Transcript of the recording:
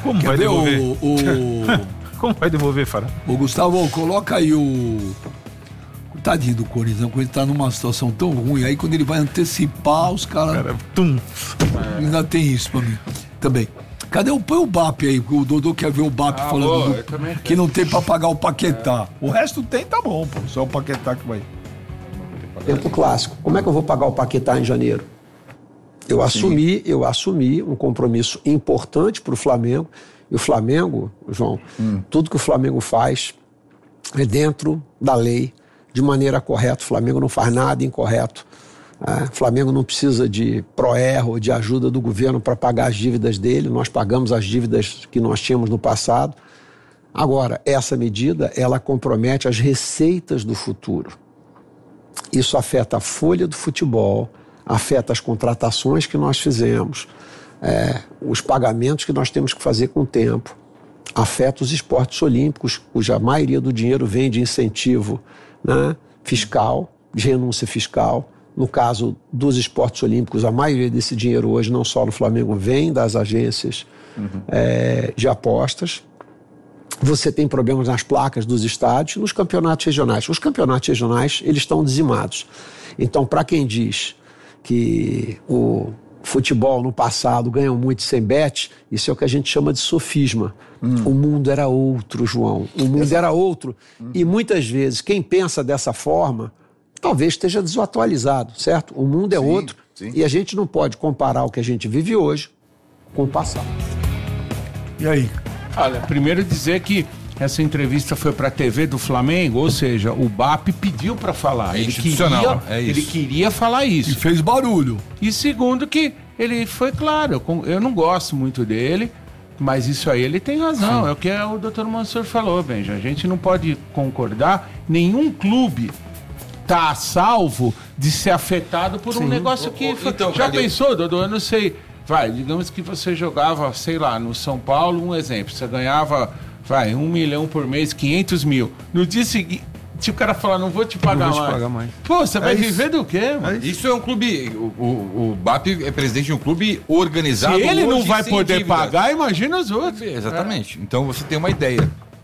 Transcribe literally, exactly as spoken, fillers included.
Como Quer vai ver devolver? O, o... Como vai devolver, Fara? Ô, Gustavo, coloca aí o... o tadinho do Corinthians, ele tá numa situação tão ruim, aí quando ele vai antecipar, os caras... Cara, tum. Ainda tem isso pra mim também. Cadê o, põe o B A P aí, porque o Dodô quer ver o B A P Ah, falando boa, do, eu também que não tem pra pagar o Paquetá. É. O resto tem, tá bom, pô, só o Paquetá que vai... Tempo clássico. Como é que eu vou pagar o Paquetá em janeiro? Eu assumi, eu assumi um compromisso importante para o Flamengo. E o Flamengo, João, hum. tudo que o Flamengo faz é dentro da lei, de maneira correta. O Flamengo não faz nada incorreto. É, o Flamengo não precisa de pró-erro, de ajuda do governo para pagar as dívidas dele. Nós pagamos as dívidas que nós tínhamos no passado. Agora, essa medida, ela compromete as receitas do futuro. Isso afeta a folha do futebol, afeta as contratações que nós fizemos, é, os pagamentos que nós temos que fazer com o tempo, afeta os esportes olímpicos, cuja maioria do dinheiro vem de incentivo, né, fiscal, de renúncia fiscal. No caso dos esportes olímpicos, a maioria desse dinheiro hoje, não só no Flamengo, vem das agências uhum. é, de apostas. Você tem problemas nas placas dos estádios e nos campeonatos regionais. Os campeonatos regionais, eles estão dizimados. Então, para quem diz que o futebol no passado ganhou muito sem bet, isso é o que a gente chama de sofisma. Hum. O mundo era outro, João. O mundo Exato. Era outro. Hum. E muitas vezes, quem pensa dessa forma, talvez esteja desatualizado, certo? O mundo é sim, outro. Sim. E a gente não pode comparar o que a gente vive hoje com o passado. E aí? Olha, primeiro dizer que essa entrevista foi para a T V do Flamengo, ou seja, o B A P pediu para falar. É ele institucional, queria, é isso. Ele queria falar isso. E fez barulho. E segundo que ele foi claro, eu não gosto muito dele, mas isso aí ele tem razão. Sim. É o que o doutor Mansur falou, Benja. A gente não pode concordar, nenhum clube tá a salvo de ser afetado por Sim. um negócio que... O, o, então, já cadê? Pensou, Dodô? Eu não sei... Vai, digamos que você jogava, sei lá, no São Paulo, um exemplo, você ganhava, vai, um milhão por mês, quinhentos mil. No dia seguinte, se o cara falar, não vou te pagar, não vou mais. Te pagar mais. Pô, você é vai isso. viver do quê, mano? Isso é um clube, o, o, o B A P é presidente de um clube organizado. Se ele não vai poder dívida. pagar, imagina os outros. Exatamente. É. Então você tem uma ideia.